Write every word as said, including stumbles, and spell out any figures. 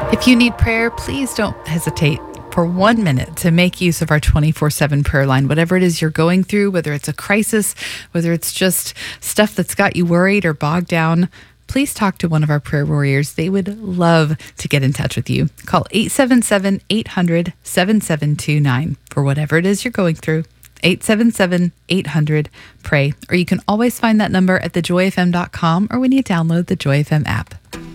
If you need prayer, please don't hesitate for one minute to make use of our twenty-four seven prayer line. Whatever it is you're going through, whether it's a crisis, whether it's just stuff that's got you worried or bogged down, please talk to one of our prayer warriors. They would love to get in touch with you. Call eight seven seven, eight hundred, seven seven two nine for whatever it is you're going through. eight seven seven, eight hundred, pray. Or you can always find that number at the joy f m dot com or when you download the Joy F M app.